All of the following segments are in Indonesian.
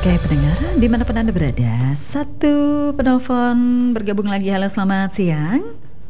Oke pendengar, dimanapun Anda berada, satu penelpon bergabung lagi. Halo, selamat siang.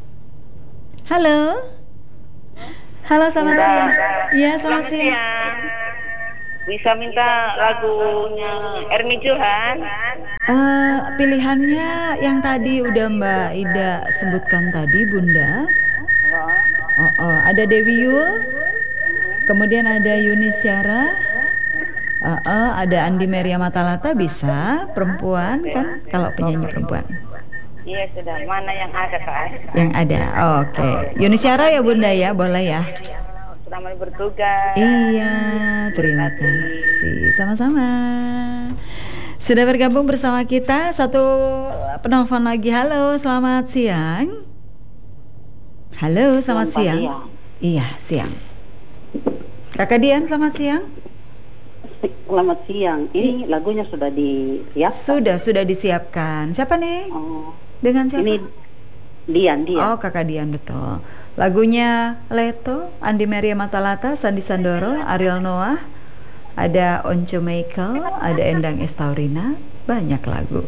Halo. Halo, selamat siang. Iya, selamat siang. Bisa minta lagunya Ermi Johan? Pilihannya yang tadi udah Mbak Ida sebutkan tadi, Bunda. Ada Dewi Yul, kemudian ada Yuni Syara, ada Andi Meria Matalata. Bisa perempuan kan, kalau penyanyi perempuan. Iya sudah, mana yang ada Kak? Yang ada, oke. Yuni Syara ya Bunda ya, boleh ya. Selamat bertugas. Iya, terima kasih. Sama-sama. Sudah bergabung bersama kita satu penelpon lagi. Halo, selamat siang. Halo, selamat siang. Iya, siang. Kakak Dian, selamat siang. Selamat siang. Ini lagunya sudah disiapkan? Sudah disiapkan. Siapa nih? Dengan siapa? Ini Dian. Oh, Kakak Dian, betul. Lagunya Leto, Andi Meria Matalata, Sandi Sandoro, Ariel Noah, ada Once Michael, ada Endang Estaurina, banyak lagu.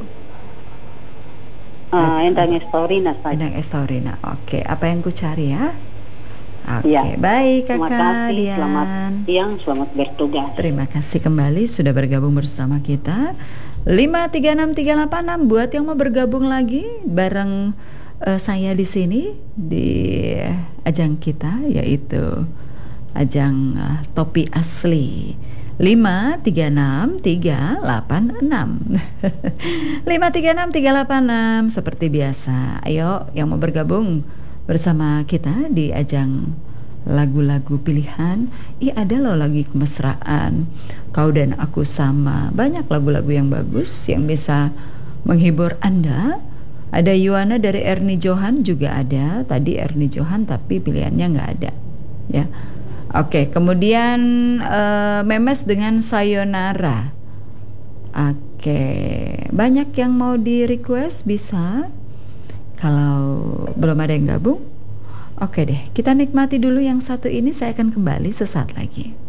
Endang Estaurina saja. Endang Estaurina. Oke, apa yang ku cari ya? Oke, Ya. baik Kakak Terima kasih. Dian. Selamat siang, selamat bertugas. Terima kasih kembali sudah bergabung bersama kita. 5363886 buat yang mau bergabung lagi bareng saya di sini di ajang kita, yaitu ajang topi asli. 5363886 5363886 seperti biasa. Ayo yang mau bergabung bersama kita di ajang lagu-lagu pilihan. Ada loh lagi kemesraan, Kau dan Aku Sama. Banyak lagu-lagu yang bagus yang bisa menghibur Anda. Ada Yuana dari Erni Johan juga ada. Tadi Erni Johan tapi pilihannya nggak ada ya. Oke, kemudian Memes dengan Sayonara. Oke, banyak yang mau di request, bisa. Kalau belum ada yang gabung, oke deh, kita nikmati dulu yang satu ini. Saya akan kembali sesaat lagi.